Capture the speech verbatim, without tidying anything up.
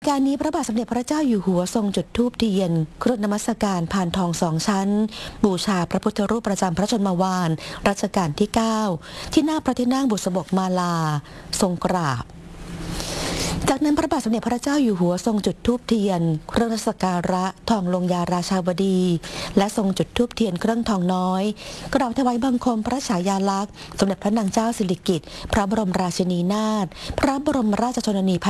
การนี้พระบาทสมเด็จพระเจ้าอยู่หัวทรงจุดธูปเทียนเครื่องนมัสการพานทองสองชั้นบูชาพระพุทธรูปประจำพระชนมวาลรัชกาลที่เก้าที่หน้าพระที่นั่งบุษบกมาลาทรงกราบจากนั้นพระบาทสมเด็จพระเจ้าอยู่หัวทรงจุดธูปเทียนเครื่องสักการะทองลงยาราชาบดีและทรงจุดธูปเทียนเครื่องทองน้อยกราบถวายบังคมพระฉายาลักษณ์สมเด็จพระนางเจ้าสิริกิติ์พระบรมราชินีนาถพระบรมราชชนนี